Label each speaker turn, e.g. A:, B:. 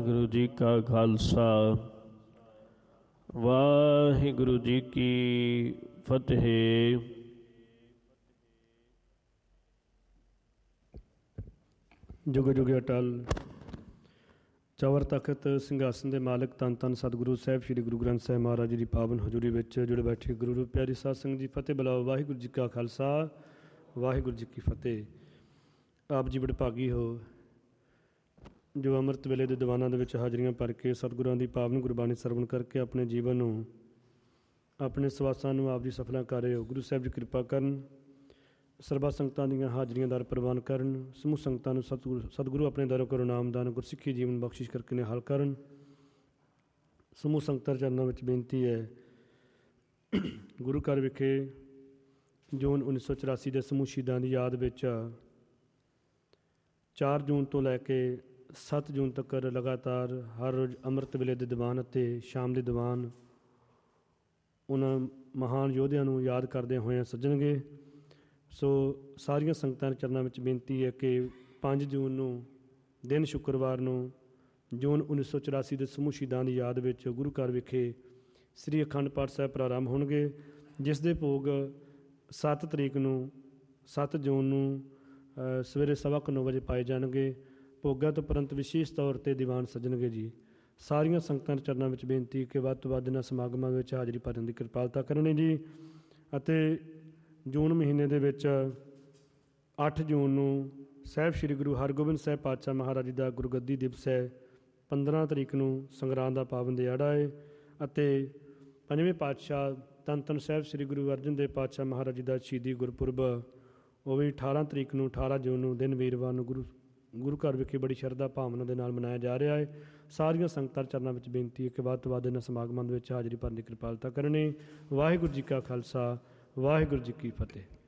A: ਵਾਹਿਗੁਰੂ ਜੀ ਕਾ ਖਾਲਸਾ ਵਾਹਿਗੁਰੂ ਜੀ ਕੀ ਫਤਿਹ।
B: ਜੁਗ ਜੁਗ ਅਟਲ ਚੌਰ ਤਖਤ ਸਿੰਘਾਸਨ ਦੇ ਮਾਲਕ ਧੰਨ ਧੰਨ ਸਤਿਗੁਰੂ ਸਾਹਿਬ ਸ੍ਰੀ ਗੁਰੂ ਗ੍ਰੰਥ ਸਾਹਿਬ ਮਹਾਰਾਜ ਜੀ ਦੀ ਪਾਵਨ ਹਜ਼ੂਰੀ ਵਿੱਚ ਜੁੜੇ ਬੈਠੇ ਗੁਰੂ ਰੂਪ ਪਿਆਰੀ ਸਾਧ ਸੰਗਤ ਜੀ, ਫਤਿਹ ਬੁਲਾਓ। ਵਾਹਿਗੁਰੂ ਜੀ ਕਾ ਖਾਲਸਾ ਵਾਹਿਗੁਰੂ ਜੀ ਕੀ ਫਤਿਹ। ਆਪ ਜੀ ਬੜੇ ਭਾਗੀ ਹੋ ਜੋ ਅੰਮ੍ਰਿਤ ਵੇਲੇ ਦੇ ਦੀਵਾਨਾਂ ਦੇ ਵਿੱਚ ਹਾਜ਼ਰੀਆਂ ਭਰ ਕੇ ਸਤਿਗੁਰਾਂ ਦੀ ਪਾਵਨ ਗੁਰਬਾਣੀ ਸਰਵਣ ਕਰਕੇ ਆਪਣੇ ਜੀਵਨ ਨੂੰ, ਆਪਣੇ ਸਵਾਸਾਂ ਨੂੰ ਆਪ ਜੀ ਸਫਲਾਂ ਕਰ ਰਹੇ ਹੋ। ਗੁਰੂ ਸਾਹਿਬ ਜੀ ਕਿਰਪਾ ਕਰਨ, ਸਰਬੱਤ ਸੰਗਤਾਂ ਦੀਆਂ ਹਾਜ਼ਰੀਆਂ ਦਰ ਪ੍ਰਵਾਨ ਕਰਨ, ਸਮੂਹ ਸੰਗਤਾਂ ਨੂੰ ਸਤਿਗੁਰੂ ਆਪਣੇ ਦਰੋਂ ਕਰੋ ਨਾਮਦਾਨ, ਗੁਰਸਿੱਖੀ ਜੀਵਨ ਬਖਸ਼ਿਸ਼ ਕਰਕੇ ਨਿਹਾਲ ਕਰਨ। ਸਮੂਹ ਸੰਗਤਾਂ ਚਰਨਾਂ ਵਿੱਚ ਬੇਨਤੀ ਹੈ, ਗੁਰੂ ਘਰ ਵਿਖੇ ਜੂਨ 1984 ਦੇ ਸਮੂਹ ਸ਼ਹੀਦਾਂ ਦੀ ਯਾਦ ਵਿੱਚ 4 ਜੂਨ ਤੋਂ ਲੈ ਕੇ 7 ਜੂਨ ਤੱਕ ਲਗਾਤਾਰ ਹਰ ਰੋਜ਼ ਅੰਮ੍ਰਿਤ ਵੇਲੇ ਦੇ ਦੀਵਾਨ ਅਤੇ ਸ਼ਾਮ ਦੇ ਦੀਵਾਨ ਉਹਨਾਂ ਮਹਾਨ ਯੋਧਿਆਂ ਨੂੰ ਯਾਦ ਕਰਦੇ ਹੋਏ ਸੱਜਣਗੇ। ਸੋ ਸਾਰੀਆਂ ਸੰਗਤਾਂ ਦੇ ਚਰਨਾਂ ਵਿੱਚ ਬੇਨਤੀ ਹੈ ਕਿ 5 ਜੂਨ ਨੂੰ ਦਿਨ ਸ਼ੁੱਕਰਵਾਰ ਨੂੰ ਜੂਨ 1984 ਦੇ ਸਮੂਹ ਸ਼ਹੀਦਾਂ ਦੀ ਯਾਦ ਵਿੱਚ ਗੁਰੂ ਘਰ ਵਿਖੇ ਸ੍ਰੀ ਅਖੰਡ ਪਾਠ ਸਾਹਿਬ ਪ੍ਰਾਰੰਭ ਹੋਣਗੇ, ਜਿਸ ਦੇ ਭੋਗ 7 ਤਰੀਕ ਨੂੰ 7 ਜੂਨ ਨੂੰ ਸਵੇਰੇ 9:15 ਵਜੇ ਪਾਏ ਜਾਣਗੇ। ਭੋਗਾਂ ਤੋਂ ਉਪਰੰਤ ਵਿਸ਼ੇਸ਼ ਤੌਰ 'ਤੇ ਦੀਵਾਨ ਸੱਜਣਗੇ ਜੀ। ਸਾਰੀਆਂ ਸੰਗਤਾਂ ਦੇ ਚਰਨਾਂ ਵਿੱਚ ਬੇਨਤੀ ਕਿ ਵੱਧ ਤੋਂ ਵੱਧ ਇਹਨਾਂ ਸਮਾਗਮਾਂ ਵਿੱਚ ਹਾਜ਼ਰੀ ਭਰਨ ਦੀ ਕਿਰਪਾਲਤਾ ਕਰਨੀ ਜੀ। ਅਤੇ ਜੂਨ ਮਹੀਨੇ ਦੇ ਵਿੱਚ 8 ਜੂਨ ਨੂੰ ਸਾਹਿਬ ਸ੍ਰੀ ਗੁਰੂ ਹਰਗੋਬਿੰਦ ਸਾਹਿਬ ਪਾਤਸ਼ਾਹ ਮਹਾਰਾਜ ਜੀ ਦਾ ਗੁਰਗੱਦੀ ਦਿਵਸ ਹੈ। 15 ਤਰੀਕ ਨੂੰ ਸੰਗਰਾਂਦ ਦਾ ਪਾਵਨ ਦਿਹਾੜਾ ਹੈ ਅਤੇ 5ਵੇਂ ਪਾਤਸ਼ਾਹ ਧੰਨ ਧੰਨ ਸਾਹਿਬ ਸ੍ਰੀ ਗੁਰੂ ਅਰਜਨ ਦੇਵ ਪਾਤਸ਼ਾਹ ਮਹਾਰਾਜ ਜੀ ਦਾ ਸ਼ਹੀਦੀ ਗੁਰਪੁਰਬ ਉਹ ਵੀ 18 ਤਰੀਕ ਨੂੰ 18 ਜੂਨ ਨੂੰ ਦਿਨ ਵੀਰਵਾਰ ਨੂੰ ਗੁਰੂ ਘਰ ਵਿਖੇ ਬੜੀ ਸ਼ਰਧਾ ਭਾਵਨਾ ਦੇ ਨਾਲ ਮਨਾਇਆ ਜਾ ਰਿਹਾ ਹੈ। ਸਾਰੀਆਂ ਸੰਗਤਾਂ ਚਰਨਾਂ ਵਿੱਚ ਬੇਨਤੀ ਹੈ ਕਿ ਵੱਧ ਤੋਂ ਵੱਧ ਇਹਨਾਂ ਸਮਾਗਮਾਂ ਦੇ ਵਿੱਚ ਹਾਜ਼ਰੀ ਭਰਨ ਦੀ ਕਿਰਪਾਲਤਾ ਕਰਨੀ। ਵਾਹਿਗੁਰੂ ਜੀ ਕਾ ਖਾਲਸਾ ਵਾਹਿਗੁਰੂ ਜੀ ਕੀ ਫਤਿਹ।